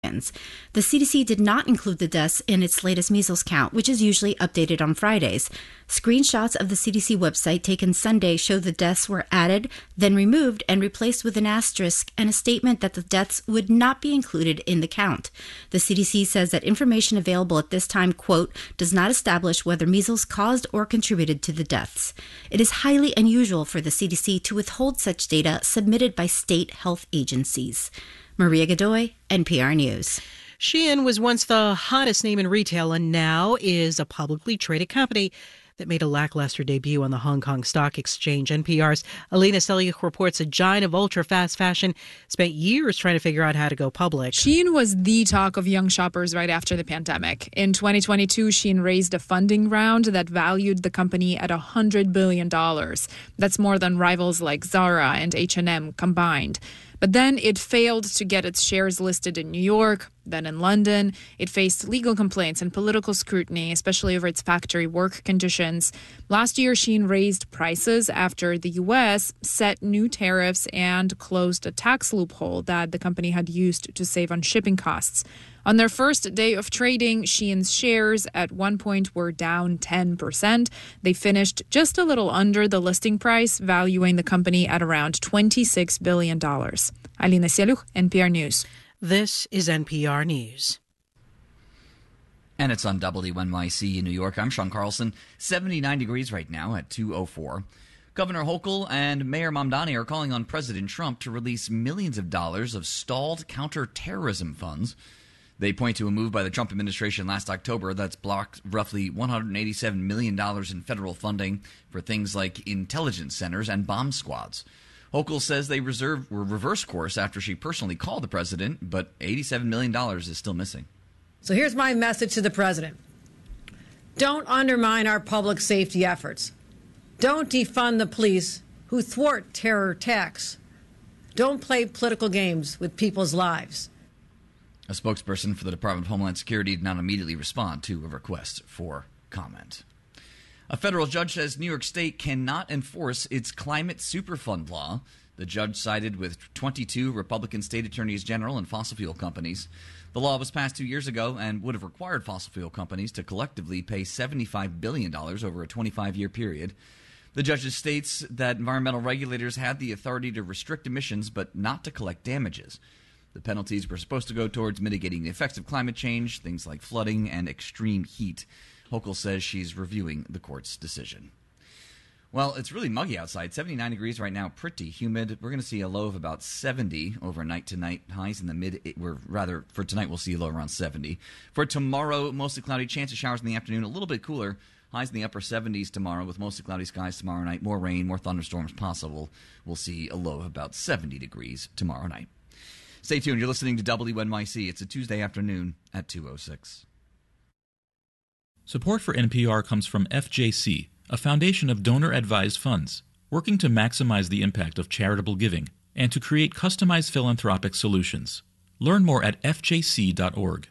Americans. The CDC did not include the deaths in its latest measles count, which is usually updated on Fridays. Screenshots of the CDC website taken Sunday show the deaths were added, then removed, and replaced with an asterisk and a statement that the deaths would not be included in the count. The CDC says that information available at this time, quote, does not establish whether measles caused or contributed to the deaths. It is highly unusual for the CDC to withhold such data submitted by state health agencies. Maria Godoy, NPR News. Shein was once the hottest name in retail and now is a publicly traded company that made a lackluster debut on the Hong Kong Stock Exchange. NPR's Alina Selyukh reports a giant of ultra-fast fashion spent years trying to figure out how to go public. Shein was the talk of young shoppers right after the pandemic. In 2022, Shein raised a funding round that valued the company at $100 billion. That's more than rivals like Zara and H&M combined. But then it failed to get its shares listed in New York, then in London. It faced legal complaints and political scrutiny, especially over its factory work conditions. Last year, Shein raised prices after the U.S. set new tariffs and closed a tax loophole that the company had used to save on shipping costs. On their first day of trading, Shein's shares at one point were down 10%. They finished just a little under the listing price, valuing the company at around $26 billion. Alina Selyukh, NPR News. This is NPR News. And it's on WNYC in New York. I'm Sean Carlson. 79 degrees right now at 2:04. Governor Hochul and Mayor Mamdani are calling on President Trump to release millions of dollars of stalled counterterrorism funds. They point to a move by the Trump administration last October that's blocked roughly $187 million in federal funding for things like intelligence centers and bomb squads. Hochul says they reverse course after she personally called the president, but $87 million is still missing. So here's my message to the president. Don't undermine our public safety efforts. Don't defund the police who thwart terror attacks. Don't play political games with people's lives. A spokesperson for the Department of Homeland Security did not immediately respond to a request for comment. A federal judge says New York State cannot enforce its climate superfund law. The judge sided with 22 Republican state attorneys general and fossil fuel companies. The law was passed 2 years ago and would have required fossil fuel companies to collectively pay $75 billion over a 25-year period. The judge states that environmental regulators had the authority to restrict emissions but not to collect damages. The penalties were supposed to go towards mitigating the effects of climate change, things like flooding and extreme heat. Hochul says she's reviewing the court's decision. Well, it's really muggy outside. 79 degrees right now, pretty humid. We're going to see a low of about 70 overnight tonight. Highs in the for tonight we'll see a low around 70. For tomorrow, mostly cloudy, chance of showers in the afternoon, a little bit cooler. Highs in the upper 70s tomorrow with mostly cloudy skies tomorrow night. More rain, more thunderstorms possible. We'll see a low of about 70 degrees tomorrow night. Stay tuned. You're listening to WNYC. It's a Tuesday afternoon at 2:06. Support for NPR comes from FJC, a foundation of donor-advised funds, working to maximize the impact of charitable giving and to create customized philanthropic solutions. Learn more at fjc.org.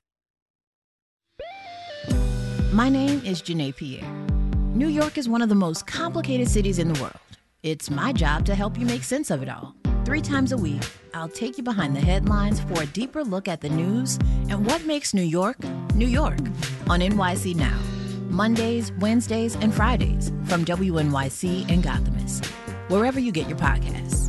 My name is Janae Pierre. New York is one of the most complicated cities in the world. It's my job to help you make sense of it all. 3 times a week, I'll take you behind the headlines for a deeper look at the news and what makes New York, New York on NYC Now. Mondays, Wednesdays, and Fridays from WNYC and Gothamist, wherever you get your podcasts.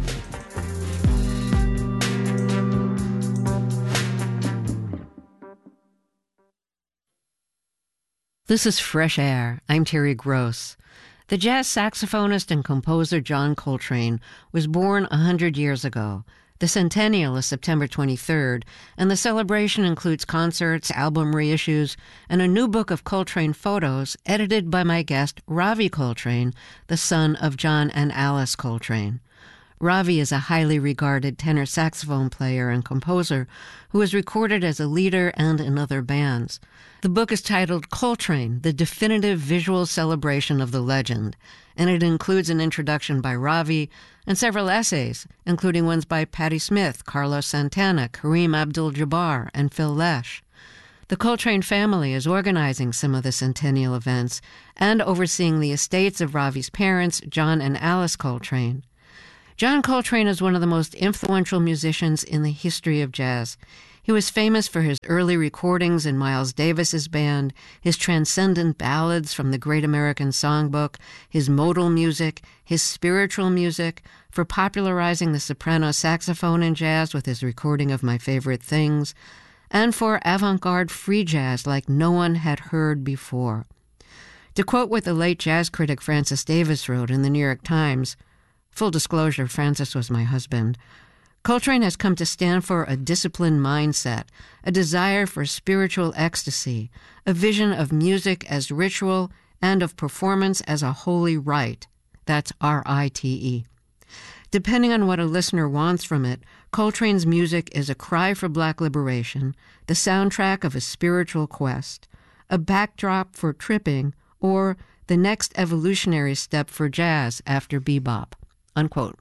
This is Fresh Air. I'm Terry Gross. The jazz saxophonist and composer John Coltrane was born 100 years ago. The centennial is September 23rd, and the celebration includes concerts, album reissues, and a new book of Coltrane photos edited by my guest, Ravi Coltrane, the son of John and Alice Coltrane. Ravi is a highly regarded tenor saxophone player and composer who has recorded as a leader and in other bands. The book is titled Coltrane, the Definitive Visual Celebration of the Legend, and it includes an introduction by Ravi and several essays, including ones by Patti Smith, Carlos Santana, Kareem Abdul-Jabbar, and Phil Lesh. The Coltrane family is organizing some of the centennial events and overseeing the estates of Ravi's parents, John and Alice Coltrane. John Coltrane is one of the most influential musicians in the history of jazz. He was famous for his early recordings in Miles Davis's band, his transcendent ballads from the Great American Songbook, his modal music, his spiritual music, for popularizing the soprano saxophone in jazz with his recording of My Favorite Things, and for avant-garde free jazz like no one had heard before. To quote what the late jazz critic Francis Davis wrote in the New York Times, full disclosure, Francis was my husband, Coltrane has come to stand for a disciplined mindset, a desire for spiritual ecstasy, a vision of music as ritual and of performance as a holy rite. That's R-I-T-E. Depending on what a listener wants from it, Coltrane's music is a cry for Black liberation, the soundtrack of a spiritual quest, a backdrop for tripping, or the next evolutionary step for jazz after bebop. Unquote.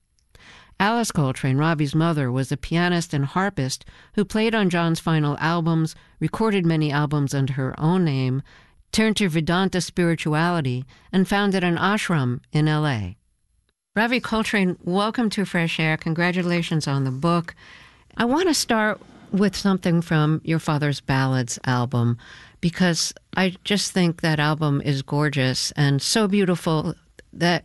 Alice Coltrane, Robbie's mother, was a pianist and harpist who played on John's final albums, recorded many albums under her own name, turned to Vedanta spirituality, and founded an ashram in L.A. Ravi Coltrane, welcome to Fresh Air. Congratulations on the book. I want to start with something from your father's Ballads album, because I just think that album is gorgeous and so beautiful that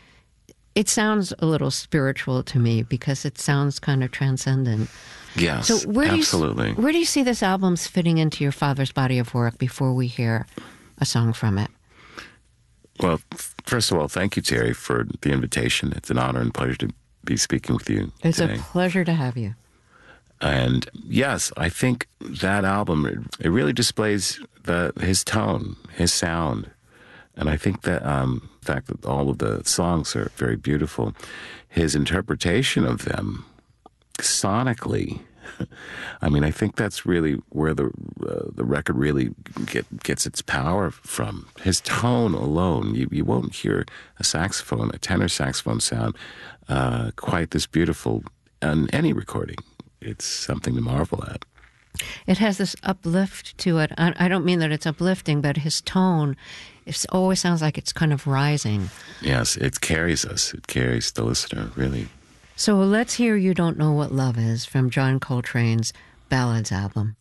it sounds a little spiritual to me because it sounds kind of transcendent. Yes, so absolutely. Where do you see this album's fitting into your father's body of work before we hear a song from it? Well, first of all, thank you, Terry, for the invitation. It's an honor and pleasure to be speaking with you today. It's a pleasure to have you. And yes, I think that album, it really displays his tone, his sound. And I think that the fact that all of the songs are very beautiful, his interpretation of them sonically, I mean, I think that's really where the record really gets its power from. His tone alone, you won't hear a tenor saxophone sound quite this beautiful on any recording. It's something to marvel at. It has this uplift to it. I don't mean that it's uplifting, but his tone, it always sounds like it's kind of rising. Yes, it carries us. It carries the listener, really. So let's hear You Don't Know What Love Is from John Coltrane's Ballads album.